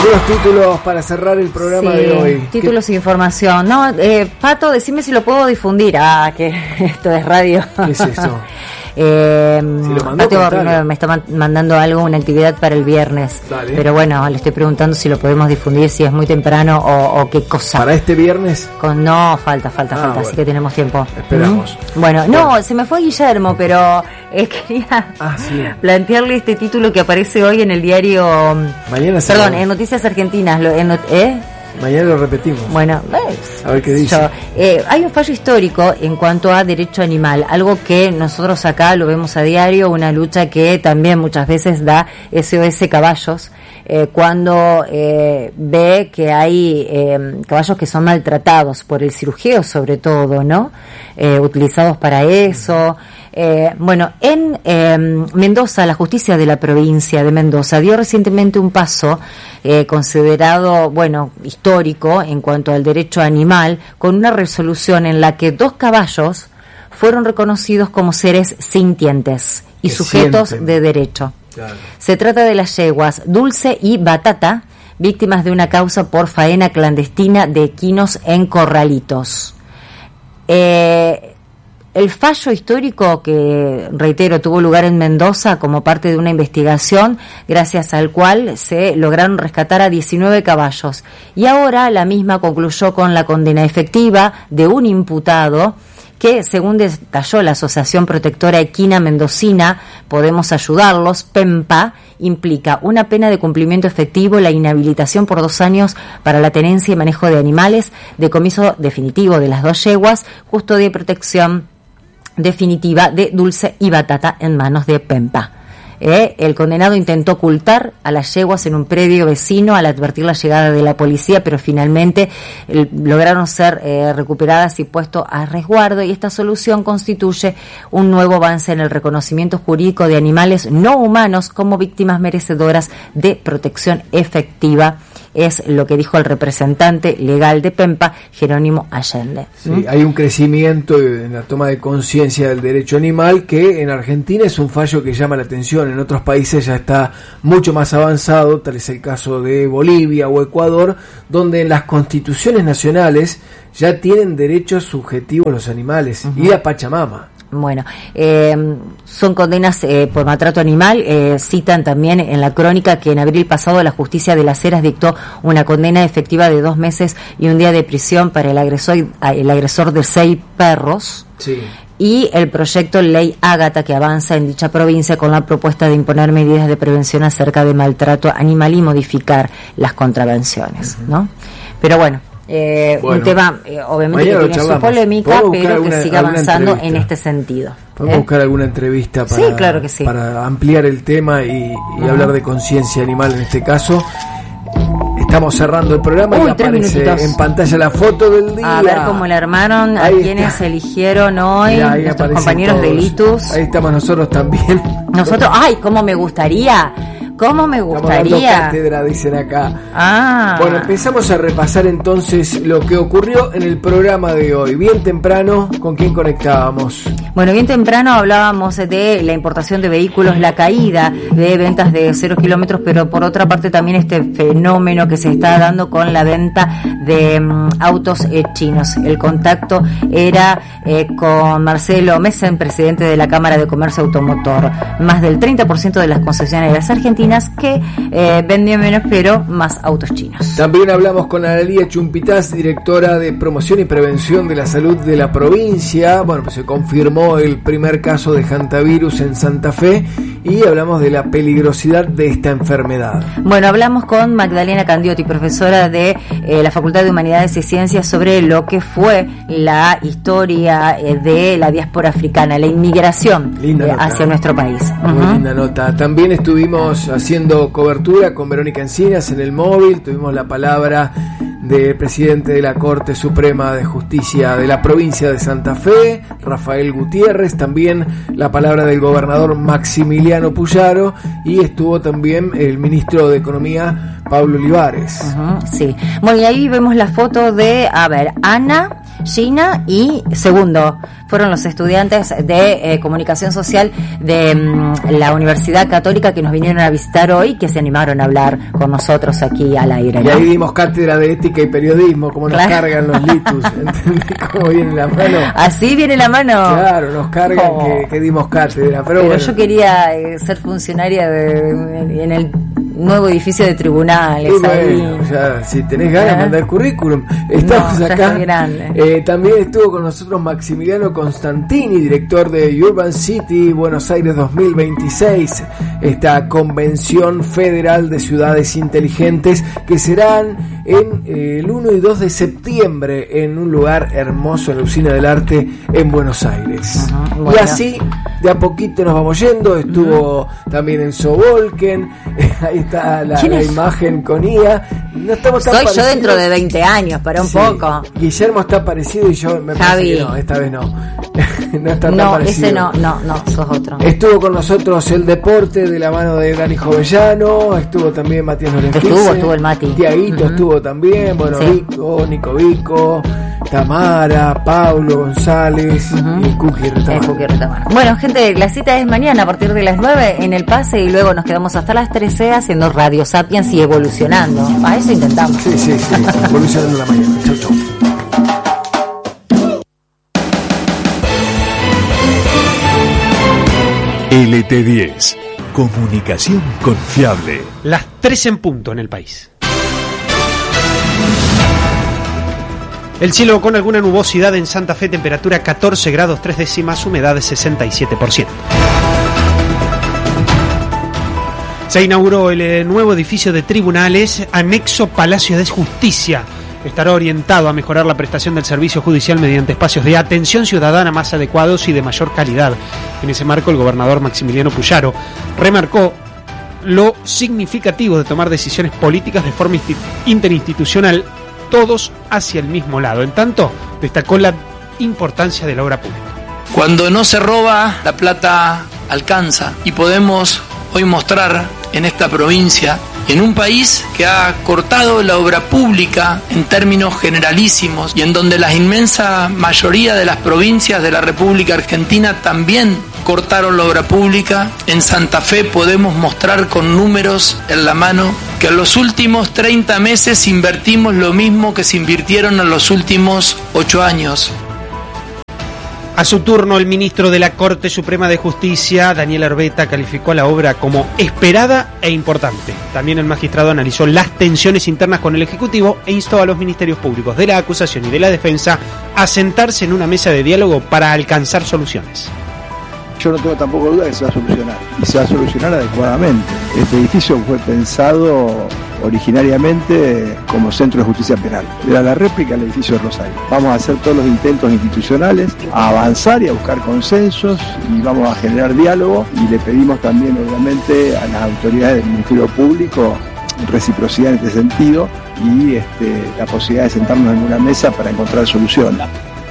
Algunos títulos para cerrar el programa de hoy. Títulos e información. No, Pato, decime si lo puedo difundir. Que esto es radio. ¿Qué es eso? Si me está mandando algo, una actividad para el viernes. Dale. Pero bueno, le estoy preguntando si lo podemos difundir, si es muy temprano o qué cosa. ¿Para este viernes? No, falta, bueno. Así que tenemos tiempo. Esperamos. Bueno, se me fue Guillermo, pero quería plantearle este título que aparece hoy en el diario. Mañana. En Noticias Argentinas. Mañana lo repetimos. Bueno, a ver qué dice. Hay un fallo histórico en cuanto a derecho animal, algo que nosotros acá lo vemos a diario, una lucha que también muchas veces da SOS Caballos, cuando ve que hay caballos que son maltratados por el cirujeo, sobre todo, ¿no? Utilizados para eso. En Mendoza, la justicia de la provincia de Mendoza dio recientemente un paso considerado, histórico en cuanto al derecho animal, con una resolución en la que 2 caballos fueron reconocidos como seres sintientes y sujetos de derecho. Claro. Se trata de las yeguas Dulce y Batata, víctimas de una causa por faena clandestina de equinos en corralitos. El fallo histórico, que, reitero, tuvo lugar en Mendoza como parte de una investigación gracias al cual se lograron rescatar a 19 caballos. Y ahora la misma concluyó con la condena efectiva de un imputado que, según detalló la Asociación Protectora Equina Mendocina Podemos Ayudarlos, PEMPA, implica una pena de cumplimiento efectivo, la inhabilitación por 2 años para la tenencia y manejo de animales, decomiso definitivo de las 2 yeguas, custodia y protección definitiva de Dulce y Batata en manos de PEMPA. El condenado intentó ocultar a las yeguas en un predio vecino al advertir la llegada de la policía, pero finalmente lograron ser recuperadas y puesto a resguardo, y esta solución constituye un nuevo avance en el reconocimiento jurídico de animales no humanos como víctimas merecedoras de protección efectiva. Es lo que dijo el representante legal de PEMPA, Jerónimo Allende. Sí, hay un crecimiento en la toma de conciencia del derecho animal que en Argentina es un fallo que llama la atención. En otros países ya está mucho más avanzado, tal es el caso de Bolivia o Ecuador, donde en las constituciones nacionales ya tienen derechos subjetivos los animales y la Pachamama. Son condenas por maltrato animal. Citan también en la crónica que en abril pasado la justicia de Las Heras dictó una condena efectiva de 2 meses y 1 día de prisión para el agresor de 6 perros. Sí. Y el proyecto Ley Ágata, que avanza en dicha provincia con la propuesta de imponer medidas de prevención acerca de maltrato animal y modificar las contravenciones, ¿no? Pero un tema obviamente que tiene su polémica, pero que sigue avanzando en este sentido. Podemos buscar alguna entrevista para, claro que sí, para ampliar el tema y hablar de conciencia animal en este caso. Estamos cerrando el programa y aparece en pantalla la foto del día. A ver cómo le armaron, a quienes eligieron hoy, nuestros compañeros de Litus. Ahí estamos nosotros también. Nosotros, cómo me gustaría. ¿Cómo me gustaría? Estamos dando cátedra, dicen acá. Bueno, empezamos a repasar entonces lo que ocurrió en el programa de hoy. Bien temprano, ¿con quién conectábamos? Bien temprano hablábamos de la importación de vehículos, la caída de ventas de 0 kilómetros, pero por otra parte también este fenómeno que se está dando con la venta de autos chinos. El contacto era con Marcelo Messen, presidente de la Cámara de Comercio Automotor. Más del 30% de las concesionarias argentinas que vendían menos pero más autos chinos. También hablamos con Analía Chumpitaz, directora de Promoción y Prevención de la Salud de la provincia. Se confirmó el primer caso de hantavirus en Santa Fe y hablamos de la peligrosidad de esta enfermedad. Hablamos con Magdalena Candiotti, profesora de la Facultad de Humanidades y Ciencias, sobre lo que fue la historia de la diáspora africana, la inmigración hacia nuestro país. Muy linda nota. También estuvimos haciendo cobertura con Verónica Encinas en el móvil, tuvimos la palabra del presidente de la Corte Suprema de Justicia de la provincia de Santa Fe, Rafael Gutiérrez, también la palabra del gobernador Maximiliano Puyaro, y estuvo también el ministro de Economía, Pablo Olivares. Sí. Y ahí vemos la foto de, Ana, Gina, y segundo fueron los estudiantes de comunicación social de la Universidad Católica que nos vinieron a visitar hoy, que se animaron a hablar con nosotros aquí al aire, ¿no? Y ahí dimos cátedra de ética y periodismo, como nos cargan los litus, ¿entendés? Cómo viene la mano. Así viene la mano. Claro, nos cargan que dimos cátedra. Pero bueno. Yo quería ser funcionaria en el nuevo edificio de tribunales. Y bueno, o sea, si tenés ganas, mandá el currículum. Estamos acá. También estuvo con nosotros Maximiliano Constantini, director de Urban City Buenos Aires 2026, esta convención federal de ciudades inteligentes que serán en el 1 y 2 de septiembre en un lugar hermoso en la Usina del Arte en Buenos Aires. Bueno. Y así de a poquito nos vamos yendo. Estuvo también en Sobolken. Ahí está la imagen con IA. No estamos tan Soy yo dentro de 20 años, para un poco. Guillermo está parecido y yo me parece que no, esta vez no. No está tan parecido. Ese no, sos otro. Estuvo con nosotros el deporte de la mano de Dani Jovellano. Estuvo también Matías Lorenfice. Estuvo el Mati. Tiaguito estuvo también. Bueno, sí. Nico Vico, Tamara, Paulo González y Cookie Retamano. Bueno, gente, la cita es mañana a partir de las 9 en El Pase y luego nos quedamos hasta las 13 haciendo Radio Sapiens y evolucionando. A eso intentamos. Sí, evolucionando la mañana. Chau. LT10, comunicación confiable. Las 3 en punto en el país. El cielo con alguna nubosidad en Santa Fe, temperatura 14 grados 3 décimas, humedad 67%. Se inauguró el nuevo edificio de tribunales, anexo Palacio de Justicia. Estará orientado a mejorar la prestación del servicio judicial mediante espacios de atención ciudadana más adecuados y de mayor calidad. En ese marco, el gobernador Maximiliano Puyaro remarcó lo significativo de tomar decisiones políticas de forma interinstitucional, todos hacia el mismo lado. En tanto, destacó la importancia de la obra pública. Cuando no se roba, la plata alcanza y podemos hoy mostrar en esta provincia, en un país que ha cortado la obra pública en términos generalísimos y en donde la inmensa mayoría de las provincias de la República Argentina también cortaron la obra pública, en Santa Fe podemos mostrar con números en la mano que en los últimos 30 meses invertimos lo mismo que se invirtieron en los últimos 8 años. A su turno, el ministro de la Corte Suprema de Justicia, Daniel Orbeta, calificó a la obra como esperada e importante. También el magistrado analizó las tensiones internas con el Ejecutivo e instó a los ministerios públicos de la acusación y de la defensa a sentarse en una mesa de diálogo para alcanzar soluciones. Yo no tengo tampoco duda que se va a solucionar, y se va a solucionar adecuadamente. Este edificio fue pensado originariamente como centro de justicia penal. Era la réplica del edificio de Rosario. Vamos a hacer todos los intentos institucionales, a avanzar y a buscar consensos, y vamos a generar diálogo, y le pedimos también, obviamente, a las autoridades del Ministerio Público reciprocidad en este sentido y la posibilidad de sentarnos en una mesa para encontrar soluciones.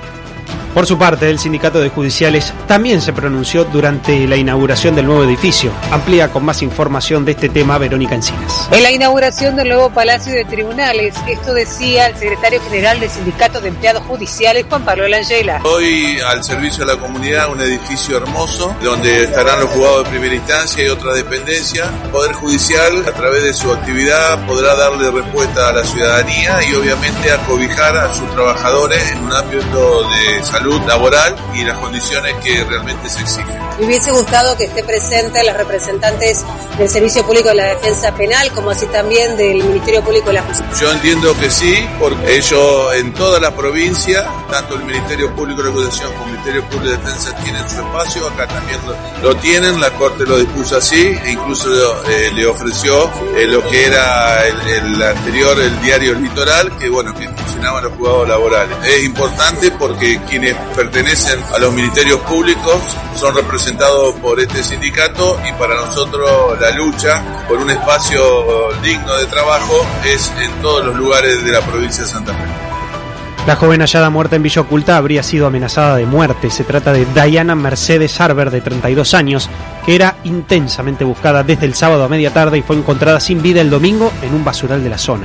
Por su parte, el Sindicato de Judiciales también se pronunció durante la inauguración del nuevo edificio. Amplía con más información de este tema Verónica Encinas. En la inauguración del nuevo Palacio de Tribunales, esto decía el secretario general del Sindicato de Empleados Judiciales, Juan Pablo Langela. Hoy al servicio de la comunidad, un edificio hermoso, donde estarán los juzgados de primera instancia y otras dependencias. El Poder Judicial, a través de su actividad, podrá darle respuesta a la ciudadanía y obviamente acobijar a sus trabajadores en un ámbito de salud laboral y las condiciones que realmente se exigen. Me hubiese gustado que esté presente los representantes del Servicio Público de la Defensa Penal, como así también del Ministerio Público de la Justicia. Yo entiendo que sí, porque ellos en toda la provincia, tanto el Ministerio Público de la Acusación como el Ministerio Público de Defensa tienen su espacio, acá también lo tienen, la Corte lo dispuso así, e incluso le ofreció lo que era el anterior, el diario Litoral, que bueno, que funcionaban los juzgados laborales. Es importante porque quienes pertenecen a los ministerios públicos son representados por este sindicato, y para nosotros la lucha por un espacio digno de trabajo es en todos los lugares de la provincia de Santa Fe. La joven hallada muerta en Villa Oculta habría sido amenazada de muerte. Se trata de Diana Mercedes Arber, de 32 años, que era intensamente buscada desde el sábado a media tarde y fue encontrada sin vida el domingo en un basural de la zona.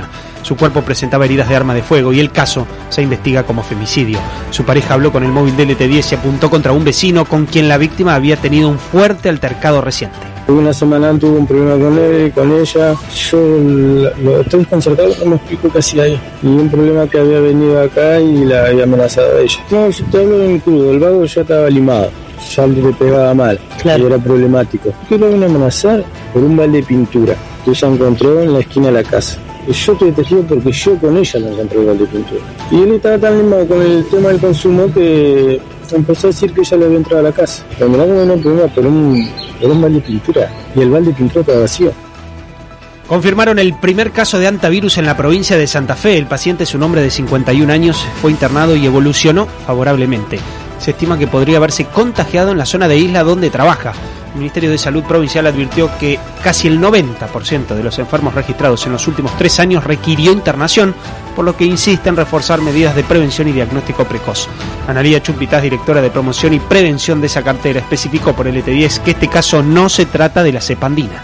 Su cuerpo presentaba heridas de arma de fuego y el caso se investiga como femicidio. Su pareja habló con el móvil del LT10 y apuntó contra un vecino con quien la víctima había tenido un fuerte altercado reciente. Una semana antes tuve un problema con él, con ella. Yo lo estoy desconcertado, no me explico qué hacía ahí. Y un problema que había venido acá y la había amenazado a ella. No, yo te hablo en crudo, el vago ya estaba limado. Ya le pegaba mal, claro. Y era problemático. ¿Qué lo vino a amenazar? Por un balde de pintura que ella encontró en la esquina de la casa. Y yo estoy testigo porque yo con ella no encontré el balde de pintura. Y él estaba tan limado con el tema del consumo que empezó a decir que ella le había entrado a la casa. Pero mirá como no problema por un balde de pintura. Y el balde de pintura estaba vacío. Confirmaron el primer caso de hantavirus en la provincia de Santa Fe. El paciente es un hombre de 51 años, fue internado y evolucionó favorablemente. Se estima que podría haberse contagiado en la zona de Isla donde trabaja. El Ministerio de Salud Provincial advirtió que casi el 90% de los enfermos registrados en los últimos 3 años requirió internación, por lo que insiste en reforzar medidas de prevención y diagnóstico precoz. Analía Chumpitaz, directora de promoción y prevención de esa cartera, especificó por el LT10 que este caso no se trata de la cepa andina.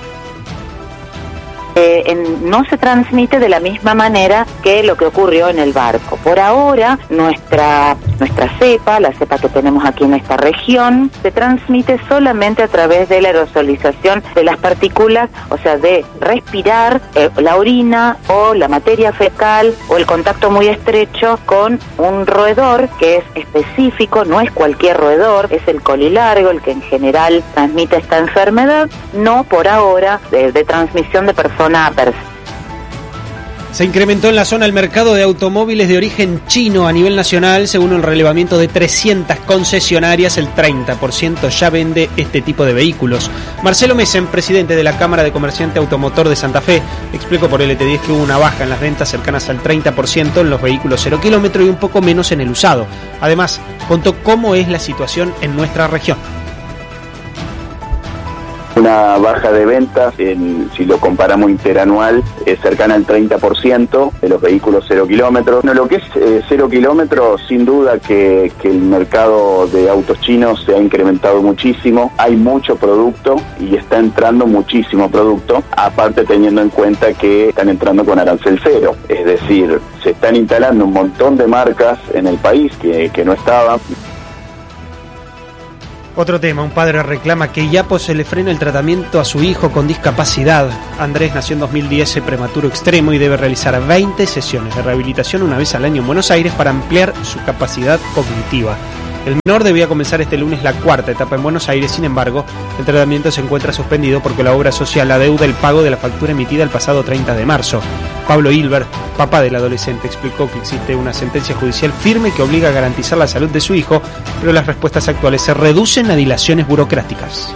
No se transmite de la misma manera que lo que ocurrió en el barco. Por ahora, nuestra cepa, la cepa que tenemos aquí en esta región, se transmite solamente a través de la aerosolización de las partículas, o sea, de respirar la orina o la materia fecal o el contacto muy estrecho con un roedor que es específico, no es cualquier roedor, es el colilargo, el que en general transmite esta enfermedad, no por ahora de transmisión de persona a persona. Se incrementó en la zona el mercado de automóviles de origen chino a nivel nacional. Según el relevamiento de 300 concesionarias, el 30% ya vende este tipo de vehículos. Marcelo Mesen, presidente de la Cámara de Comerciante Automotor de Santa Fe, explicó por LT10 que hubo una baja en las ventas cercanas al 30% en los vehículos 0 kilómetro y un poco menos en el usado. Además, contó cómo es la situación en nuestra región. Una baja de ventas, si lo comparamos interanual, es cercana al 30% de los vehículos 0 kilómetros. Bueno, lo que es 0 kilómetros, sin duda que el mercado de autos chinos se ha incrementado muchísimo. Hay mucho producto y está entrando muchísimo producto, aparte teniendo en cuenta que están entrando con arancel cero. Es decir, se están instalando un montón de marcas en el país que no estaban. Otro tema, un padre reclama que Yapo se le frena el tratamiento a su hijo con discapacidad. Andrés nació en 2010 prematuro extremo y debe realizar 20 sesiones de rehabilitación una vez al año en Buenos Aires para ampliar su capacidad cognitiva. El menor debía comenzar este lunes la 4ª etapa en Buenos Aires, sin embargo, el tratamiento se encuentra suspendido porque la obra social adeuda el pago de la factura emitida el pasado 30 de marzo. Pablo Hilbert, papá del adolescente, explicó que existe una sentencia judicial firme que obliga a garantizar la salud de su hijo, pero las respuestas actuales se reducen a dilaciones burocráticas.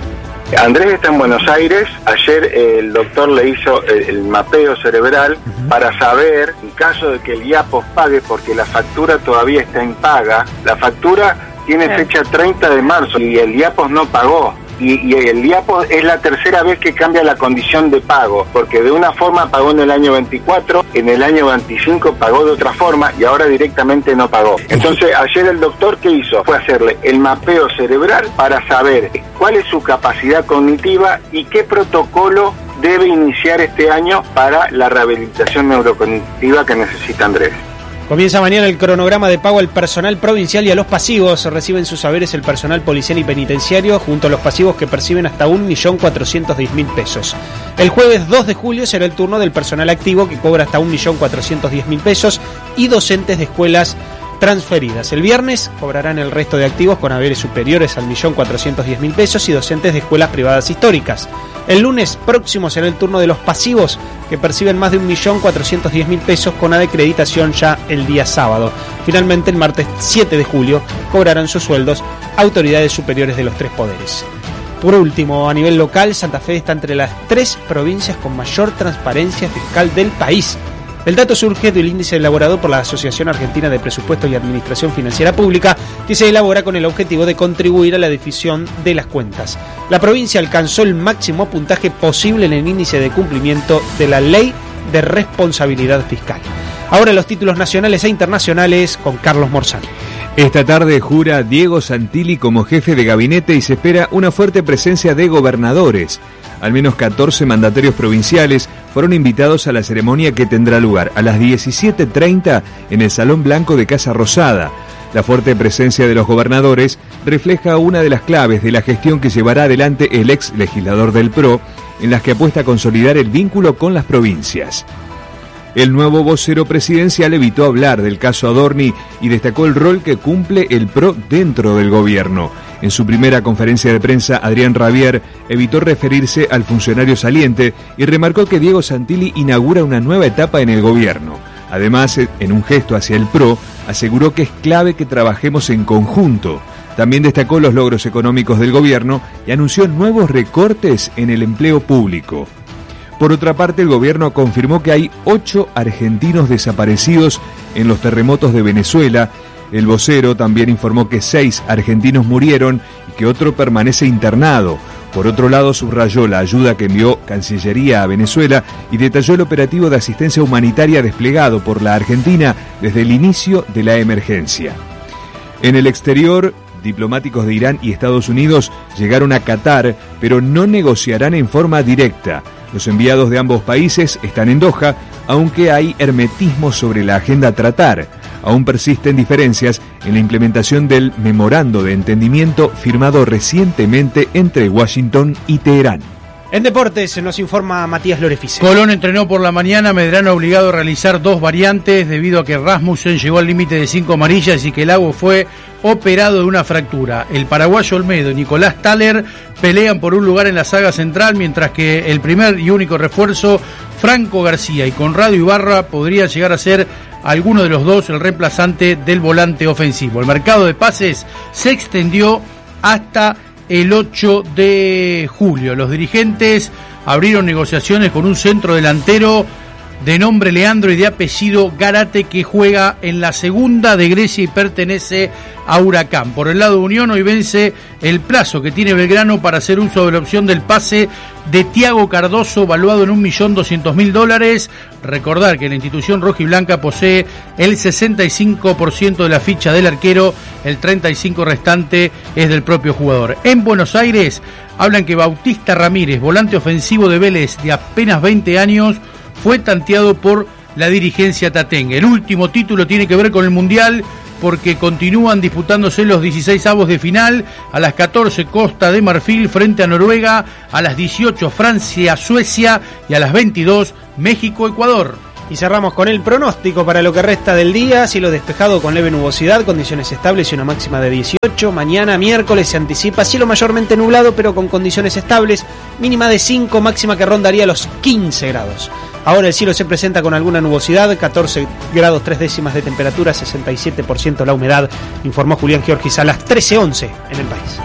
Andrés está en Buenos Aires. Ayer el doctor le hizo el mapeo cerebral para saber, en caso de que el IAPOS pague, porque la factura todavía está impaga, la factura tiene fecha 30 de marzo y el IAPOS no pagó. Y el IAPOS es la tercera vez que cambia la condición de pago, porque de una forma pagó en el año 24, en el año 25 pagó de otra forma y ahora directamente no pagó. Entonces ayer el doctor, ¿qué hizo? Fue hacerle el mapeo cerebral para saber cuál es su capacidad cognitiva y qué protocolo debe iniciar este año para la rehabilitación neurocognitiva que necesita Andrés. Comienza mañana el cronograma de pago al personal provincial y a los pasivos. Reciben sus saberes el personal policial y penitenciario junto a los pasivos que perciben hasta 1.410.000 pesos. El jueves 2 de julio será el turno del personal activo que cobra hasta 1.410.000 pesos y docentes de escuelas transferidas. El viernes cobrarán el resto de activos con haberes superiores al 1.410.000 pesos y docentes de escuelas privadas históricas. El lunes próximo será el turno de los pasivos que perciben más de 1.410.000 pesos con acreditación ya el día sábado. Finalmente el martes 7 de julio cobrarán sus sueldos autoridades superiores de los 3 poderes. Por último, a nivel local, Santa Fe está entre las 3 provincias con mayor transparencia fiscal del país. El dato surge del índice elaborado por la Asociación Argentina de Presupuesto y Administración Financiera Pública, que se elabora con el objetivo de contribuir a la definición de las cuentas. La provincia alcanzó el máximo puntaje posible en el índice de cumplimiento de la Ley de Responsabilidad Fiscal. Ahora los títulos nacionales e internacionales con Carlos Morzán. Esta tarde jura Diego Santilli como jefe de gabinete y se espera una fuerte presencia de gobernadores. Al menos 14 mandatarios provinciales fueron invitados a la ceremonia que tendrá lugar a las 17:30 en el Salón Blanco de Casa Rosada. La fuerte presencia de los gobernadores refleja una de las claves de la gestión que llevará adelante el ex legislador del PRO, en las que apuesta a consolidar el vínculo con las provincias. El nuevo vocero presidencial evitó hablar del caso Adorni y destacó el rol que cumple el PRO dentro del gobierno. En su primera conferencia de prensa, Adrián Rabier evitó referirse al funcionario saliente y remarcó que Diego Santilli inaugura una nueva etapa en el gobierno. Además, en un gesto hacia el PRO, aseguró que es clave que trabajemos en conjunto. También destacó los logros económicos del gobierno y anunció nuevos recortes en el empleo público. Por otra parte, el gobierno confirmó que hay 8 argentinos desaparecidos en los terremotos de Venezuela. El vocero también informó que 6 argentinos murieron y que otro permanece internado. Por otro lado, subrayó la ayuda que envió Cancillería a Venezuela y detalló el operativo de asistencia humanitaria desplegado por la Argentina desde el inicio de la emergencia. En el exterior, diplomáticos de Irán y Estados Unidos llegaron a Qatar, pero no negociarán en forma directa. Los enviados de ambos países están en Doha, aunque hay hermetismo sobre la agenda a tratar. Aún persisten diferencias en la implementación del memorando de entendimiento firmado recientemente entre Washington y Teherán. En deportes nos informa Matías Lorefice. Colón entrenó por la mañana, Medrano obligado a realizar 2 variantes debido a que Rasmussen llegó al límite de 5 amarillas y que Lago fue operado de una fractura. El paraguayo Olmedo y Nicolás Thaler pelean por un lugar en la saga central, mientras que el primer y único refuerzo, Franco García y Conrado Ibarra, podría llegar a ser alguno de los dos el reemplazante del volante ofensivo. El mercado de pases se extendió hasta el 8 de julio. Los dirigentes abrieron negociaciones con un centro delantero de nombre Leandro y de apellido Garate, que juega en la segunda de Grecia y pertenece a Huracán. Por el lado de Unión, hoy vence el plazo que tiene Belgrano para hacer uso de la opción del pase de Tiago Cardoso, valuado en $1.200.000. Recordar que la institución rojiblanca posee el 65% de la ficha del arquero, el 35% restante es del propio jugador. En Buenos Aires hablan que Bautista Ramírez, volante ofensivo de Vélez de apenas 20 años, fue tanteado por la dirigencia tatengue. El último título tiene que ver con el Mundial, porque continúan disputándose los 16avos de final. A las 14 Costa de Marfil frente a Noruega, a las 18 Francia, Suecia y a las 22 México, Ecuador. Y cerramos con el pronóstico para lo que resta del día. Cielo despejado con leve nubosidad, condiciones estables y una máxima de 18. Mañana miércoles se anticipa cielo mayormente nublado pero con condiciones estables, mínima de 5, máxima que rondaría los 15 grados. Ahora el cielo se presenta con alguna nubosidad, 14 grados 3 décimas de temperatura, 67% la humedad, informó Julián Giorgis a las 13:11 en el país.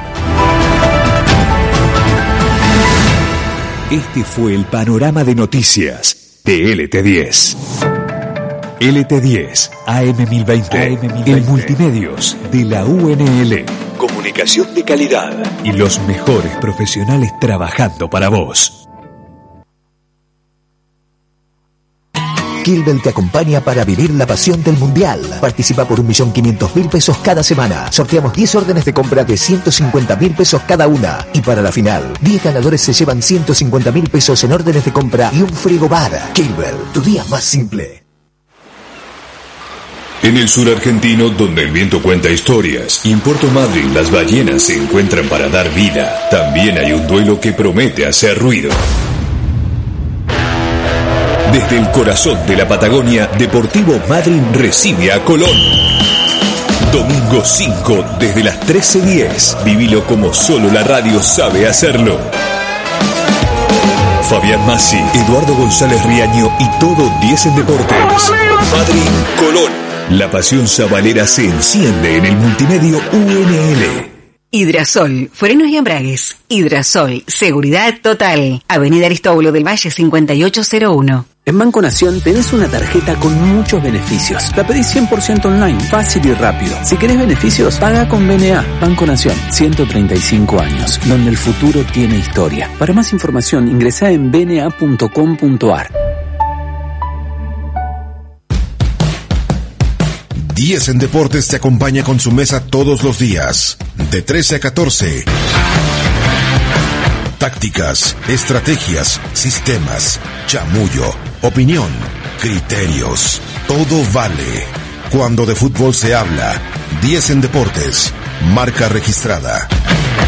Este fue el panorama de noticias de LT10. LT10, AM1020, el multimedios de la UNL. Comunicación de calidad y los mejores profesionales trabajando para vos. Kilbel te acompaña para vivir la pasión del Mundial. Participa por 1.500.000 pesos cada semana. Sorteamos 10 órdenes de compra de 150.000 pesos cada una. Y para la final, 10 ganadores se llevan 150.000 pesos en órdenes de compra y un frigobar. Kilbel, tu día más simple. En el sur argentino, donde el viento cuenta historias, y en Puerto Madryn las ballenas se encuentran para dar vida, también hay un duelo que promete hacer ruido. Desde el corazón de la Patagonia, Deportivo Madryn recibe a Colón. Domingo 5, desde las 13:10. Vivilo como solo la radio sabe hacerlo. Fabián Massi, Eduardo González Riaño y todo 10 en Deportes. Madryn, Colón. La pasión sabalera se enciende en el multimedio UNL. Hidrasol, frenos y embragues. Hidrasol, seguridad total. Avenida Aristóbulo del Valle 5801. En Banco Nación tenés una tarjeta con muchos beneficios. La pedís 100% online, fácil y rápido. Si querés beneficios, paga con BNA. Banco Nación, 135 años, donde el futuro tiene historia. Para más información, ingresá en bna.com.ar. 10 en Deportes te acompaña con su mesa todos los días, de 13 a 14. tácticas, estrategias, sistemas, chamullo, opinión, criterios. Todo vale. Cuando de fútbol se habla, 10 en Deportes, marca registrada.